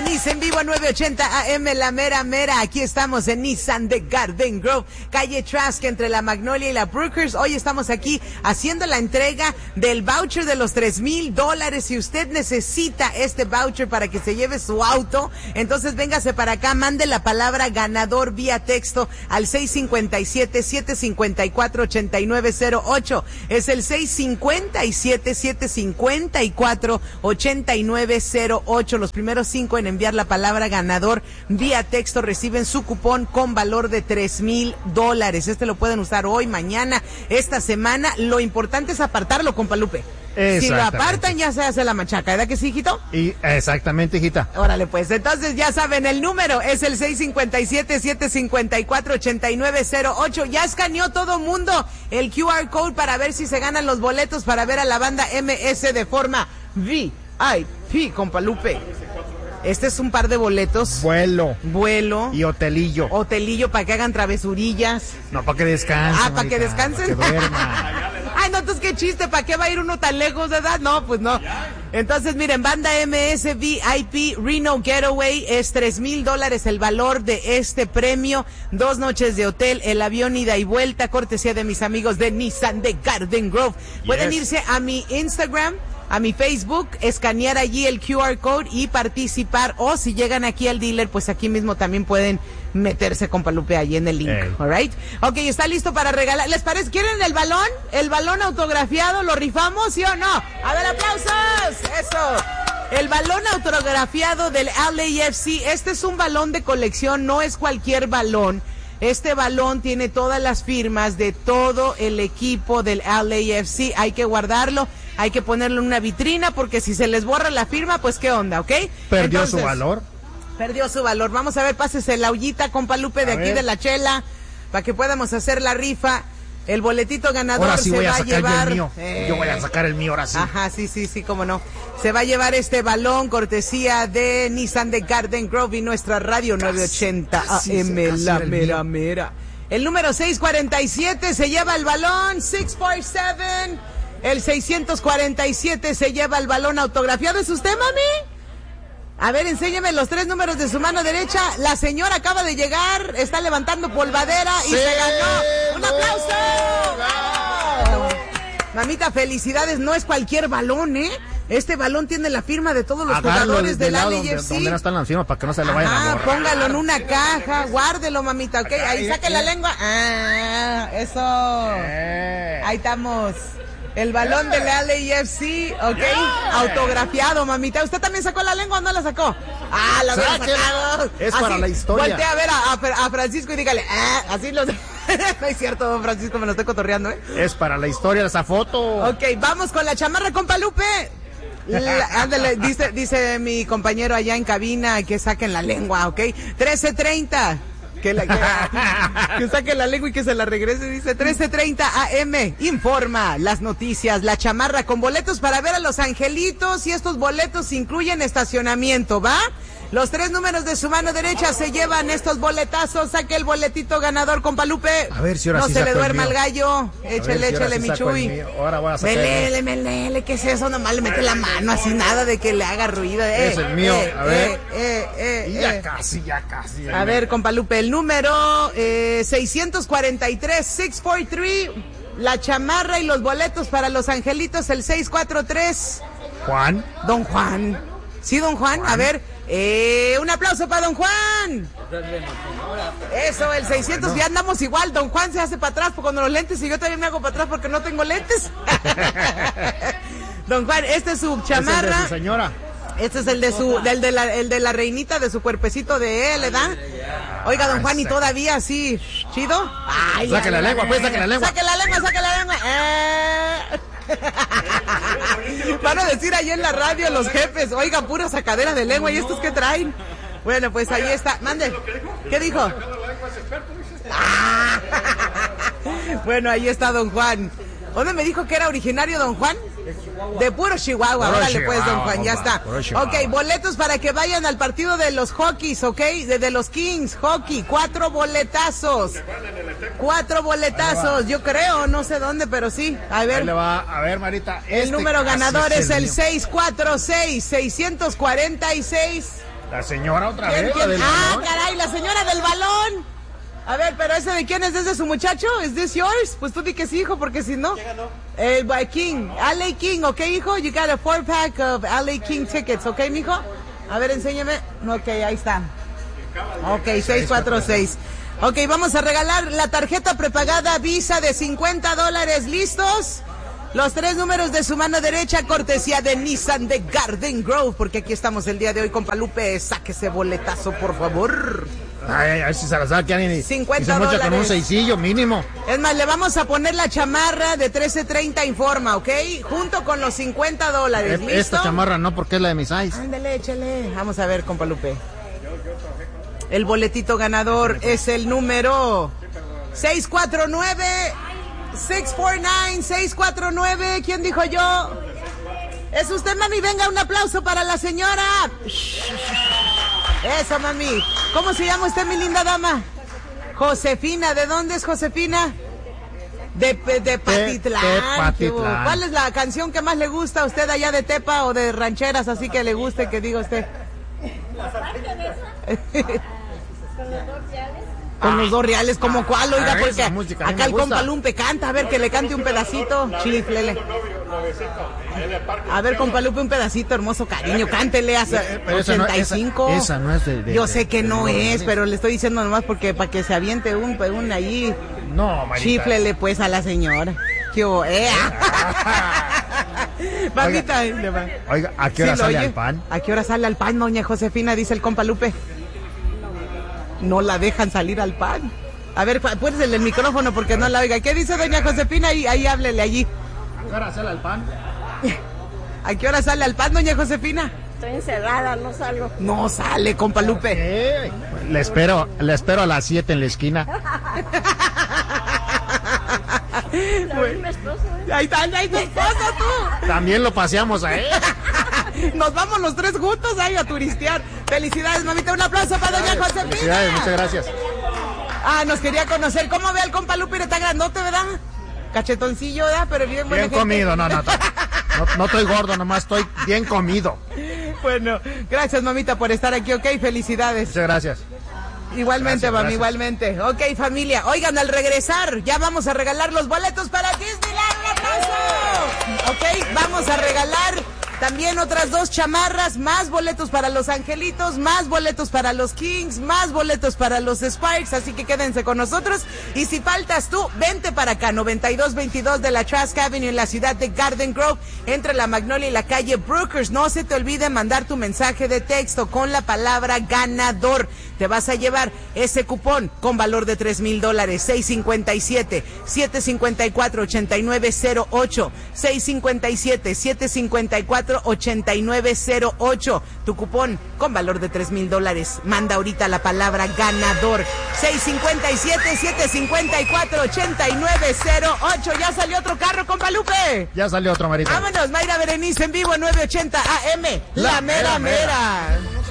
Nissan en vivo 980 AM, la mera mera. Aquí estamos en Nissan de Garden Grove, calle Trask, entre la Magnolia y la Brookers. Hoy estamos aquí haciendo la entrega del voucher de los $3,000. Si usted necesita este voucher para que se lleve su auto, entonces véngase para acá, mande la palabra ganador vía texto al 657-754-8908. Es el 657-754-8908. Los primeros 5 en enviar la palabra ganador vía texto reciben su cupón con valor de $3,000. Este lo pueden usar hoy, mañana, esta semana. Lo importante es apartarlo, compa Lupe. Si lo apartan, ya se hace la machaca, ¿verdad que sí, hijito? Y exactamente, hijita. Órale, pues, entonces ya saben, el número es el 657-754-8908. Ya escaneó todo mundo el QR code para ver si se ganan los boletos para ver a la banda MS de forma VIP, compa Lupe. Este es un par de boletos. Vuelo. Y hotelillo. Hotelillo para que hagan travesurillas. No, para que descansen. Para que descansen. Para que duerman. Ay, no, entonces qué chiste, ¿para qué va a ir uno tan lejos de edad? No, pues no. Entonces, miren, banda MS VIP Reno Getaway, es $3,000 el valor de este premio. 2 noches de hotel, el avión ida y vuelta, cortesía de mis amigos de Nissan de Garden Grove. Pueden irse a mi Instagram, a mi Facebook, escanear allí el QR code y participar, o si llegan aquí al dealer, pues aquí mismo también pueden meterse, compa Lupe, allí en el link, alright. Ok, ¿está listo para regalar? ¿Les parece? ¿Quieren el balón? ¿El balón autografiado? ¿Lo rifamos, sí o no? A ver, aplausos, eso. El balón autografiado del LAFC, este es un balón de colección, no es cualquier balón. Este balón tiene todas las firmas de todo el equipo del LAFC. Hay que guardarlo, hay que ponerlo en una vitrina, porque si se les borra la firma, pues qué onda, ¿ok? Perdió su valor. Vamos a ver, pásese la ollita, compa Lupe, de aquí de la chela, para que podamos hacer la rifa. El boletito ganador ahora sí se voy va a llevar. El mío. Yo voy a sacar el mío ahora sí. Ajá, sí, cómo no. Se va a llevar este balón, cortesía de Nissan de Garden Grove y nuestra radio 980 AM, la mera mera. El número 647 se lleva el balón, 647. El 647 se lleva el balón autografiado. ¿Es usted, mami? A ver, enséñeme los 3 números de su mano derecha. La señora acaba de llegar, está levantando polvadera y se ganó. ¡Un aplauso! ¡Bravo! Mamita, felicidades. No es cualquier balón, ¿eh? Este balón tiene la firma de todos los jugadores del LAFC. ¿Dónde no están las firmas para que no se le vayan a borrar? Póngalo en una caja, guárdelo, mamita, ¿ok? Ahí saque la lengua. Eso. Ahí estamos. El balón del LAFC, ¿ok? Autografiado, mamita. ¿Usted también sacó la lengua o no la sacó? La hubiera sacado. Es así, para la historia. Voltea a ver a Francisco y dígale, así lo... No es cierto, don Francisco, me lo estoy cotorreando, ¿eh? Es para la historia de esa foto. Ok, vamos con la chamarra, compa Lupe. Ándale, dice mi compañero allá en cabina que saquen la lengua, ¿ok? 13:30. Que saque la lengua y que se la regrese, dice 13:30 AM, informa las noticias, la chamarra con boletos para ver a los angelitos, y estos boletos incluyen estacionamiento, ¿va? Los 3 números de su mano derecha se llevan estos boletazos. Saque el boletito ganador, compa Lupe. A ver si ahora no sí se le duerma el el gallo. Échale, mi Chuy. Ahora voy a sacar Melele, ¿qué es eso? Nomás le mete la mano así, nada de que le haga ruido. Es el mío, a ver. Ya casi. A ver, compa Lupe, el número 643. La chamarra y los boletos para los angelitos, el 643. Juan. Don Juan. Sí, don Juan. A ver, un aplauso para don Juan. Eso, el 600, ya andamos igual. Don Juan se hace para atrás con los lentes y yo también me hago para atrás porque no tengo lentes. Don Juan, este es su chamarra. Es el de su señora. Este es el de la reinita de su cuerpecito de él, ¿verdad? Oiga, don Juan, y todavía así, chido. Saque la lengua, pues, saque la lengua. Saque la lengua. Van a decir ahí en la radio los jefes, oiga, pura sacadera de lengua, ¿y estos qué traen? Bueno, pues ahí está. Mande. ¿Qué dijo? Bueno, ahí está don Juan. ¿Dónde me dijo que era originario don Juan? De puro Chihuahua. Órale pues, don Juan, ya está. Ok, boletos para que vayan al partido de los Hockeys, ¿ok? De los Kings, hockey, 4 boletazos. 4 boletazos, yo creo, no sé dónde, pero sí. A ver. Ahí le va, a ver, Marita. El número ganador es el 646, 646. La señora otra ¿Quién, vez. quién? La del Ah, balón. caray, la señora del balón. A ver, pero ese de quién es, ¿es de su muchacho? ¿Es this yours? Pues tú di que sí, hijo, porque si no. ¿Quién ganó? El King, LA King, ¿ok, hijo? You got a 4-pack of LA King tickets, ¿ok, mijo? A ver, enséñame. Ok, ahí está. Ok, 646. Ok, vamos a regalar la tarjeta prepagada Visa de $50. ¿Listos? Los 3 números de su mano derecha, cortesía de Nissan de Garden Grove, porque aquí estamos el día de hoy con Palupe. Saque ese boletazo, por favor. Ay, a ver si se la saca alguien y $50. y se mocha con un seisillo mínimo. Es más, le vamos a poner la chamarra de 1330 Informa, ¿ok? Junto con los $50. ¿Listo? Esta chamarra no, porque es la de mis eyes. Ándale, échale. Vamos a ver, compa Lupe. El boletito ganador es el número 649. 649. ¿Quién dijo yo? Es usted, mami. Venga, un aplauso para la señora. Eso, mami. ¿Cómo se llama usted, mi linda dama? Josefina. ¿De dónde es Josefina? De Patitlán. De Patitlán. ¿Cuál es la canción que más le gusta a usted allá de Tepa o de rancheras, así que le guste, que diga usted? Con los 2 reales, ¿como cuál? Oiga, porque acá el compa Lumpe canta, a ver, que le cante un pedacito. Chiflele. A ver, compa Lupe, un pedacito, hermoso cariño, cántele hasta 85. Esa no es de yo sé que no es, pero le estoy diciendo nomás porque para que se aviente un ahí. No, Marita. Chiflele pues a la señora. Mamita. Oiga, ¿a qué hora sale al pan? ¿A qué hora sale al pan, doña Josefina? Dice el compa Lupe. No la dejan salir al pan. A ver, pónsele el micrófono porque no la oiga. ¿Qué dice doña Josefina? Ahí háblele allí. ¿A qué hora sale al pan? ¿A qué hora sale al pan, doña Josefina? Estoy encerrada, no salgo. No sale, compa Lupe. Le espero a las 7 en la esquina. Bueno. Mi esposo, Ahí está, ahí tu esposo, tú. También lo paseamos a él. Nos vamos los 3 juntos ahí a turistear. Felicidades, mamita. Un aplauso para doña Josefina. Felicidades, muchas gracias. Ah, nos quería conocer. ¿Cómo ve al compa Lupe? Está grandote, ¿verdad? Cachetoncillo, ¿verdad? Pero bien buena Bien comido, no estoy gordo, nomás estoy bien comido. Bueno, gracias, mamita, por estar aquí, ok, felicidades. Muchas gracias. Igualmente, mami, gracias. Igualmente. Ok, familia, oigan, al regresar ya vamos a regalar los boletos para Disneyland. ¡Un aplauso! Ok, vamos a regalar también otras 2 chamarras, más boletos para los Angelitos, más boletos para los Kings, más boletos para los Sparks, así que quédense con nosotros. Y si faltas tú, vente para acá, 9222 de la Trask Avenue en la ciudad de Garden Grove, entre la Magnolia y la calle Brookers. No se te olvide mandar tu mensaje de texto con la palabra ganador. Te vas a llevar ese cupón con valor de $3,000, 657-754-8908, 657-754-8908. Tu cupón con valor de $3,000. Manda ahorita la palabra ganador. 657-754-8908. Ya salió otro carro, compa Lupe. Ya salió otro, Marita. Vámonos, Mayra Berenice en vivo en 980 AM. La mera mera.